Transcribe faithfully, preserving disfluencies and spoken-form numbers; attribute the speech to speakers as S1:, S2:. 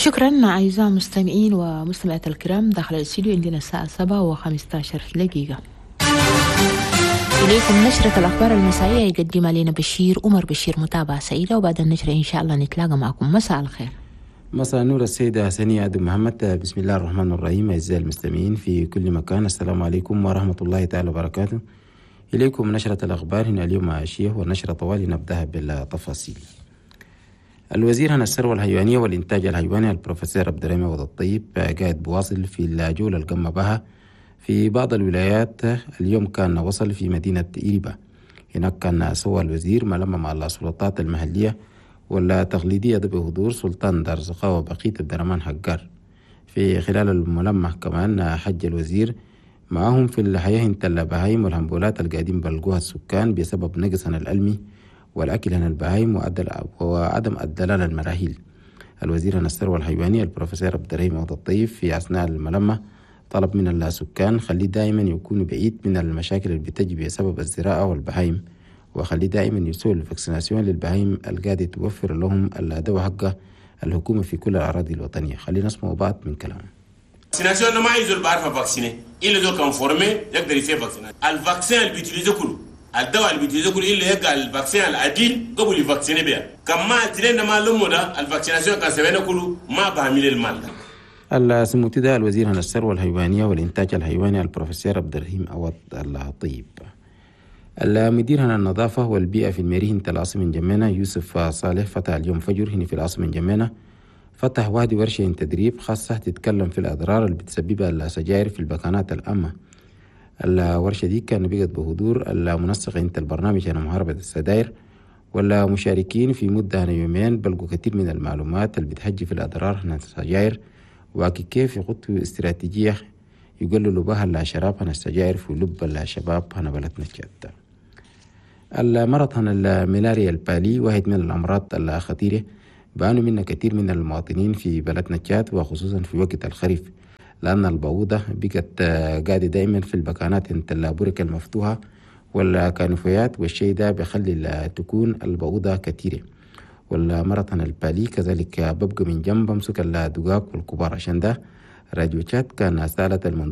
S1: شكرا أعزائي المستمعين ومستمعات الكرام. داخل الاستديو عندنا الساعة سبعة وخمسة عشر دقيقة. إليكم نشرة الأخبار المسائية يقدمها لنا بشير أمر. بشير متابعة سعيدة، وبعد النشرة إن شاء الله نتلاقى معكم. مساء الخير.
S2: مساء النور السيدة سنية أدم محمد. بسم الله الرحمن الرحيم. أعزائي المستمعين في كل مكان، السلام عليكم ورحمة الله تعالى وبركاته. إليكم نشرة الأخبار هنا اليوم عشية، والنشرة طوال نبدأها بالتفاصيل. الوزير عن الثروة الحيوانية والإنتاج الحيواني البروفيسور عبد الرحيم عوض الطيب قاعد بواصل في الجولة اللي قام بها في بعض الولايات. اليوم كان وصل في مدينة إيريبا، هناك كان سوى الوزير ملمة مع السلطات المحلية ولا تقليدية بحضور سلطان دار زقاوة وبقية عبد الرحمن حقار. في خلال الملمة كمان حج الوزير معهم في الحياة انت البهايم والهمبولات القاعدين بلقوها السكان بسبب نقصنا الألمي والأكل عن البهايم وعدم الدلال المراهيل. الوزير عن الثروة الحيوانية البروفيسور عبد الرحيم عوض الطيب في أثناء الملمة طلب من السكان خليه دائما يكونوا بعيد من المشاكل اللي بتجي بسبب الزراعة والبهايم، وخليه دائما يسوي الفاكسيناسيون للبهايم القاعدة توفر لهم الدواء حقه الحكومة في كل الأراضي الوطنية. خلينا نسمع بعض من كلامه.
S3: الفاكسيناسيون ما يزول بعرف فاكسيني إلا زول كان فورمي يقدر يسوي فاكسيناسيون. الفاكسين اللي بيتليزه كله، الدواء اللي بيتليزه كله إلا يقع الفاكسين العديل قبل يفاكسيني بيها. كما تلين ما لمو ده الفاكسيناسيون كان سوينا كله ما بعمل المال ده.
S2: السموتي ده الوزير عن الثروة الحيوانية والإنتاج الحيواني البروفيسور عبد الرحيم عوض الطيب. المدير عن النظافة والبيئة في المريهنة العاصمة جمينة يوسف صالح فتح اليوم فجر هنا في العاصمة جمينة فتح وادي ورشة تدريب خاصة تتكلم في الأضرار اللي بتسببها السجائر في البكانات الأمة. الورشة دي كان بقت بحضور المنسق انت البرنامج عن محاربة السجائر ولا مشاركين في مدة عن يومين بلقوا كثير من المعلومات اللي بتحجي في الأضرار عن السجائر وكيف يخطوا استراتيجية يقللوا بها الشراب عن السجائر في لب الشباب هنا بلدنا تشاد. المرض عن الملاريا البالي واحد من الأمراض الخطيرة بانوا منها كثير من المواطنين في بلدنا تشاد، وخصوصا في وقت الخريف، لأن البعوضة بقت قاعدة دائما في البكانات انت البركة المفتوحة والكانفويات، والشيء ده بيخلي تكون البعوضة كثيرة. والمرض عن البالي كذلك ببقى من جنب بمسك الدقاق والكبار. عشان ده راديو تشاد كان سالت المنظومة